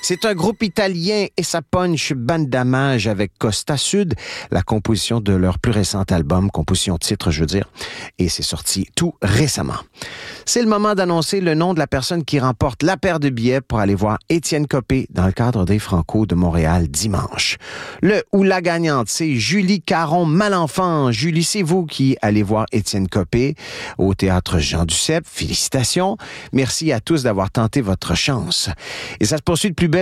C'est un groupe italien et ça punch bandamage avec Costa Sud, la composition de leur plus récent album, composition titre, je veux dire, et c'est sorti tout récemment. C'est le moment d'annoncer le nom de la personne qui remporte la paire de billets pour aller voir Étienne Copé dans le cadre des Franco de Montréal dimanche. Le ou la gagnante, c'est Julie Caron-Malenfant. Julie, c'est vous qui allez voir Étienne Copé au Théâtre Jean Duceppe. Félicitations. Merci à tous d'avoir tenté votre chance. Et ça se poursuit de plus belle